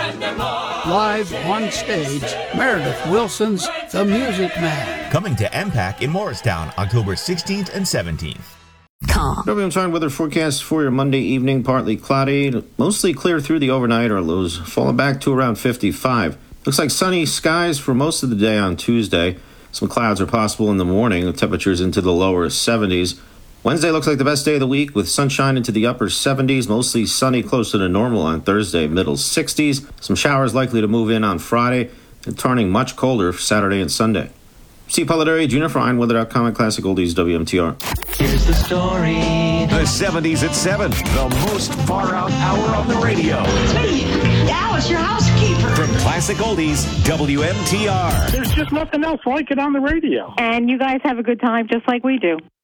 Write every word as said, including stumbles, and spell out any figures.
Live on stage, Meredith Wilson's The Music Man. Coming to M PAC in Morristown, October sixteenth and seventeenth. Calm. W M Time weather forecast for your Monday evening, partly cloudy, mostly clear through the overnight, or lows falling back to around fifty-five. Looks like sunny skies for most of the day on Tuesday. Some clouds are possible in the morning, with temperatures into the lower seventies. Wednesday looks like the best day of the week, with sunshine into the upper seventies, mostly sunny closer to normal on Thursday, middle sixties. Some showers likely to move in on Friday, and turning much colder for Saturday and Sunday. Steve Polidori, Junior for Weather dot com and Classic Oldies W M T R. Here's the story. The seventies at seven, the most far-out hour on the radio. It's me, Alice, your housekeeper. From Classic Oldies, W M T R. There's just nothing else like it on the radio. And you guys have a good time just like we do.